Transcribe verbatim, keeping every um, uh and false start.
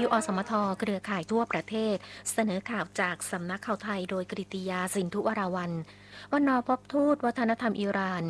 ยุอสมทเครือข่ายทั่วประเทศเสนอข่าวจากสำนักข่าวไทยโดยกริตติยาสินธุวราวัลย์ วันนอพบทูตวัฒนธรรมอิหร่าน